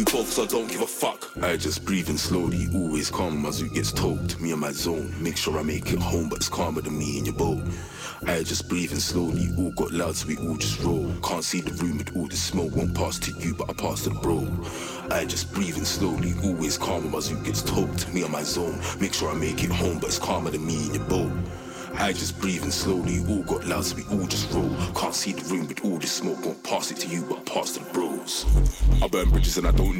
both, so I don't give a fuck. I just breathing slowly, always calm as it gets told. Me and my zone, make sure I make it home, but it's calmer than me in your boat. I just breathing slowly, all got loud, so we all just roll. Can't see the room with all the smoke, won't pass to you, but I pass to the bro. I just breathing slowly, always calm as it gets told. Me and my zone, make sure I make it home, but it's calmer than me in your boat. I just breathing slowly, all got loud, so we all just roll. Can't see the room with all the smoke, won't pass it to you, but I pass to the bros. I burn bridges and I don't